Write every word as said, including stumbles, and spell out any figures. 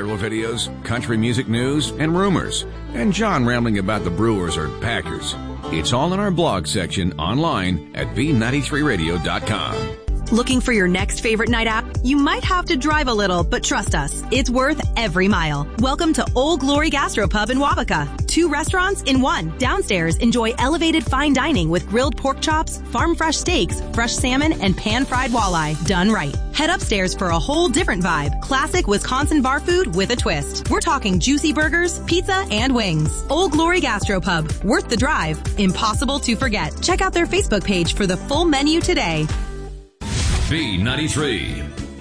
viral videos, country music news, and rumors, and John rambling about the Brewers or Packers. It's all in our blog section online at V ninety-three radio dot com. Looking for your next favorite night out? You might have to drive a little, but trust us, it's worth every mile. Welcome to Old Glory Gastropub in Wabaca. Two restaurants in one. Downstairs, enjoy elevated fine dining with grilled pork chops, farm fresh steaks, fresh salmon, and pan-fried walleye, done right. Head upstairs for a whole different vibe. Classic Wisconsin bar food with a twist. We're talking juicy burgers, pizza, and wings. Old Glory Gastropub. Worth the drive. Impossible to forget. Check out their Facebook page for the full menu today. V ninety-three.